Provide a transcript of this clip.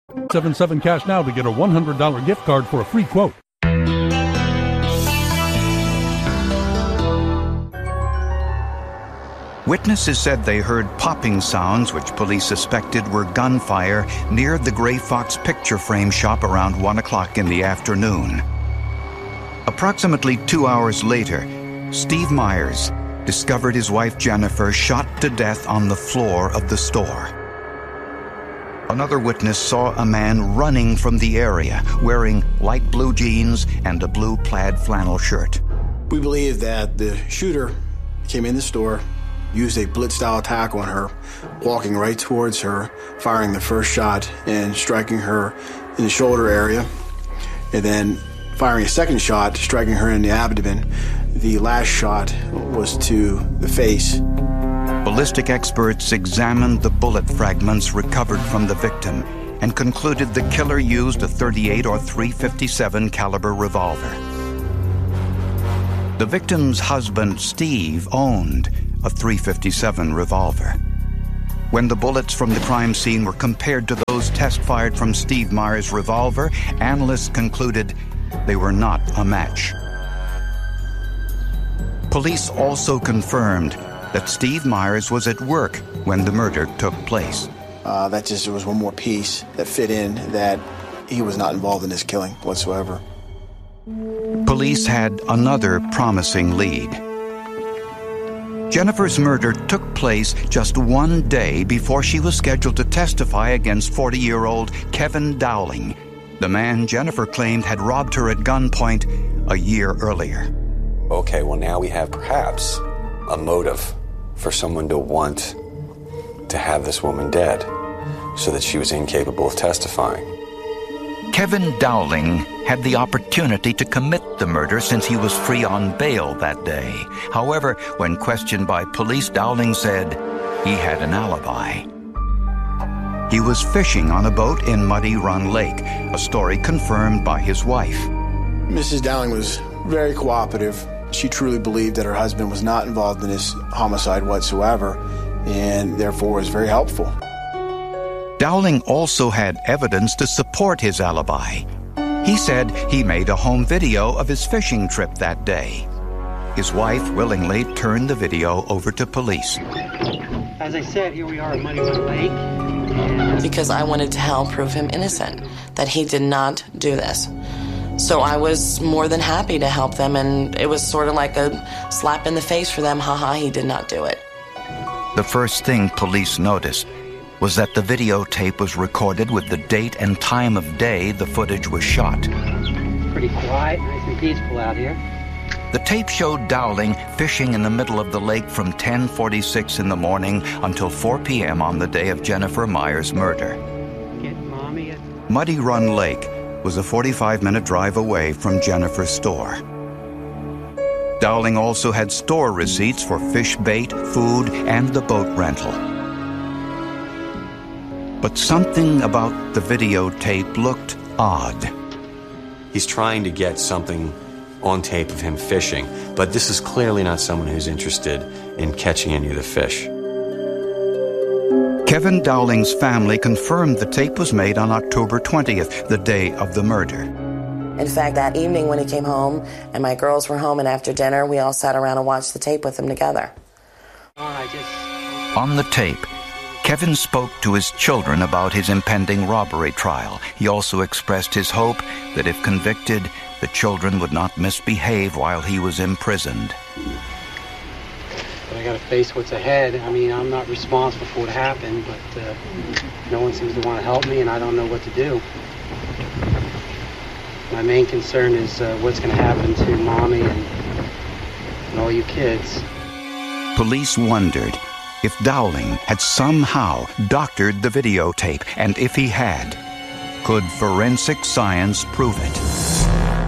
877 cash now to get a $100 gift card for a free quote. Witnesses said they heard popping sounds which police suspected were gunfire near the Gray Fox picture frame shop around 1 o'clock in the afternoon. Approximately 2 hours later, Steve Myers discovered his wife Jennifer shot to death on the floor of the store. Another witness saw a man running from the area wearing light blue jeans and a blue plaid flannel shirt. We believe that the shooter came in the store, used a blitz-style attack on her, walking right towards her, firing the first shot and striking her in the shoulder area, and then firing a second shot, striking her in the abdomen. The last shot was to the face. Ballistic experts examined the bullet fragments recovered from the victim and concluded the killer used a .38 or .357 caliber revolver. The victim's husband, Steve, owned a .357 revolver. When the bullets from the crime scene were compared to those test-fired from Steve Myers' revolver, analysts concluded they were not a match. Police also confirmed that Steve Myers was at work when the murder took place. That just was one more piece that fit in that he was not involved in this killing whatsoever. Police had another promising lead. Jennifer's murder took place just 1 day before she was scheduled to testify against 40-year-old Kevin Dowling, the man Jennifer claimed had robbed her at gunpoint a year earlier. Okay, well now we have perhaps a motive for someone to want to have this woman dead so that she was incapable of testifying. Kevin Dowling had the opportunity to commit the murder since he was free on bail that day. However, when questioned by police, Dowling said he had an alibi. He was fishing on a boat in Muddy Run Lake, a story confirmed by his wife. Mrs. Dowling was very cooperative. She truly believed that her husband was not involved in this homicide whatsoever, and therefore was very helpful. Dowling also had evidence to support his alibi. He said he made a home video of his fishing trip that day. His wife willingly turned the video over to police. As I said, here we are at Muddy Run Lake. Because I wanted to help prove him innocent, that he did not do this. So I was more than happy to help them, and it was sort of like a slap in the face for them. Haha, he did not do it. The first thing police noticed was that the videotape was recorded with the date and time of day the footage was shot. Pretty quiet, nice and peaceful out here. The tape showed Dowling fishing in the middle of the lake from 10:46 in the morning until 4 p.m. on the day of Jennifer Myers' murder. Muddy Run Lake was a 45-minute drive away from Jennifer's store. Dowling also had store receipts for fish bait, food, and the boat rental. But something about the videotape looked odd. He's trying to get something on tape of him fishing, but this is clearly not someone who's interested in catching any of the fish. Kevin Dowling's family confirmed the tape was made on October 20th, the day of the murder. In fact, that evening when he came home and my girls were home, and after dinner, we all sat around and watched the tape with him together. On the tape, Kevin spoke to his children about his impending robbery trial. He also expressed his hope that if convicted, the children would not misbehave while he was imprisoned. But I got to face what's ahead. I mean, I'm not responsible for what happened, but no one seems to want to help me, and I don't know what to do. My main concern is what's going to happen to Mommy and all you kids. Police wondered if Dowling had somehow doctored the videotape, and if he had, could forensic science prove it?